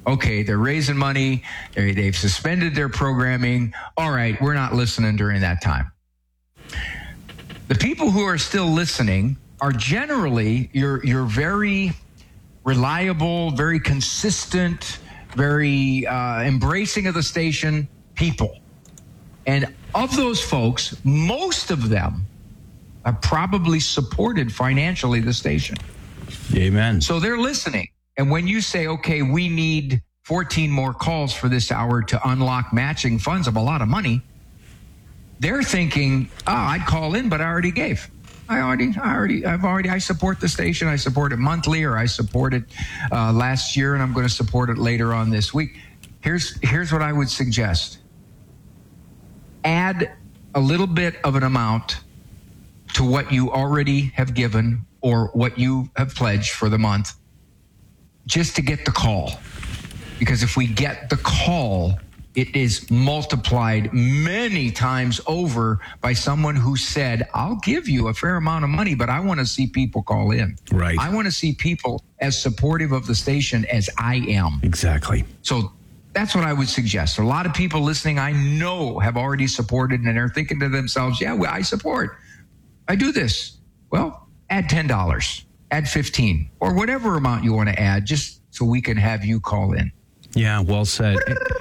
Okay, they're raising money. They've suspended their programming. All right, we're not listening during that time. The people who are still listening are generally your very reliable, very consistent, very embracing of the station people. And of those folks, most of them have probably supported financially the station. Amen. So they're listening. And when you say, okay, we need 14 more calls for this hour to unlock matching funds of a lot of money, they're thinking, I'd call in, but I already gave. I support the station. I support it monthly, or I support it last year, and I'm going to support it later on this week. Here's what I would suggest. Add a little bit of an amount to what you already have given or what you have pledged for the month, just to get the call. Because if we get the call, it is multiplied many times over by someone who said, I'll give you a fair amount of money, but I want to see people call in. Right. I want to see people as supportive of the station as I am. Exactly. So that's what I would suggest. A lot of people listening, I know, have already supported, and they're thinking to themselves, yeah, well, I support. I do this. Well, add $10, add 15, or whatever amount you want to add, just so we can have you call in. Yeah, well said.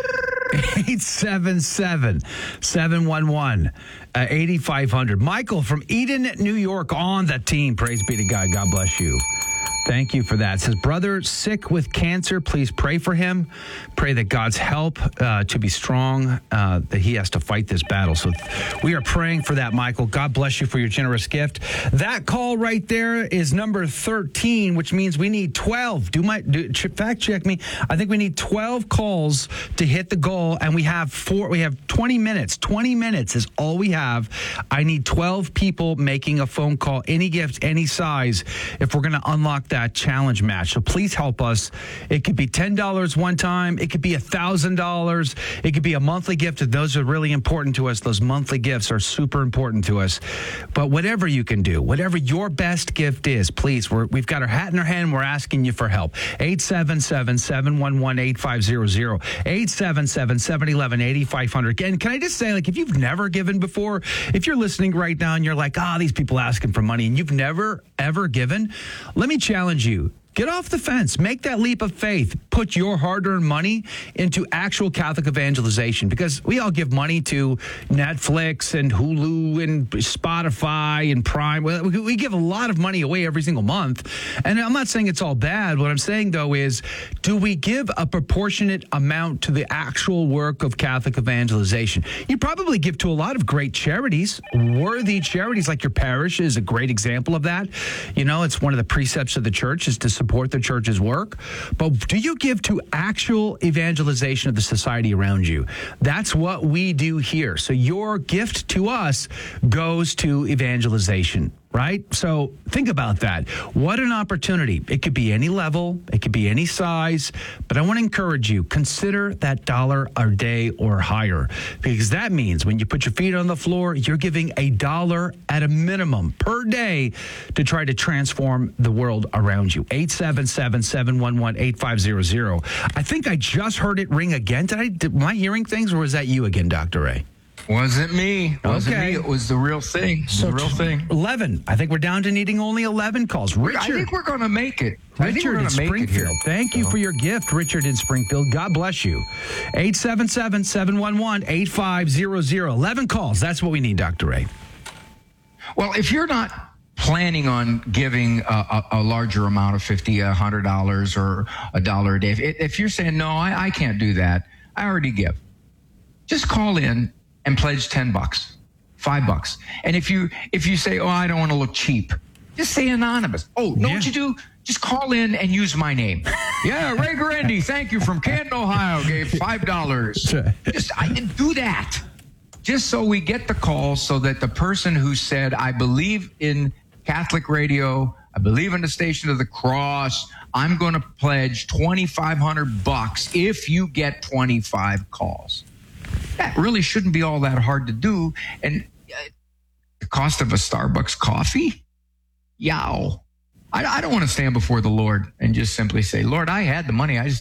877-711-8500. Michael from Eden, New York on the team. Praise be to God. God bless you. Thank you for that. It says, brother sick with cancer. Please pray for him. Pray that God's help to be strong, that he has to fight this battle. So we are praying for that, Michael. God bless you for your generous gift. That call right there is number 13, which means we need 12. Fact check me. I think we need 12 calls to hit the goal, and we have 20 minutes. 20 minutes is all we have. I need 12 people making a phone call, any gift, any size, if we're going to unlock that challenge match. So please help us. It could be $10 one time. It could be $1,000. It could be a monthly gift. Those are really important to us. Those monthly gifts are super important to us. But whatever you can do, whatever your best gift is, please, we've got our hat in our hand. We're asking you for help. 877-711-8500. 877-711-8500. Again, can I just say, if you've never given before, if you're listening right now and you're like, these people asking for money, and you've never, ever given, let me challenge you. Get off the fence. Make that leap of faith. Put your hard-earned money into actual Catholic evangelization, because we all give money to Netflix and Hulu and Spotify and Prime. We give a lot of money away every single month. And I'm not saying it's all bad. What I'm saying, though, is do we give a proportionate amount to the actual work of Catholic evangelization? You probably give to a lot of great charities, worthy charities, like your parish is a great example of that. It's one of the precepts of the church is to support the church's work. But do you give to actual evangelization of the society around you? That's what we do here. So your gift to us goes to evangelization, right? So think about that. What an opportunity. It could be any level. It could be any size. But I want to encourage you, consider that $1 a day or higher, because that means when you put your feet on the floor, you're giving $1 at a minimum per day to try to transform the world around you. 877-711-8500. I think I just heard it ring again. Am I hearing things, or was that you again, Dr. Ray? Wasn't me. Wasn't me. It was the real thing. So the real thing. 11. I think we're down to needing only 11 calls. Richard. I think we're going to make it. Richard in Springfield. Thank you for your gift, Richard in Springfield. God bless you. 877-711-8500. 11 calls. That's what we need, Dr. Ray. Well, if you're not planning on giving a larger amount of $50, $100, or $1 a day, if you're saying, no, I can't do that, I already give, just call in and pledge $10, $5. And if you say, I don't want to look cheap, just say anonymous. What you do? Just call in and use my name. Yeah, Ray Guarendi, thank you, from Canton, Ohio, gave $5. I didn't do that. Just so we get the call, so that the person who said, I believe in Catholic radio, I believe in the Station of the Cross, I'm going to pledge $2,500 if you get 25 calls. That really shouldn't be all that hard to do. And the cost of a Starbucks coffee? Yow. I don't want to stand before the Lord and just simply say, Lord, I had the money. I just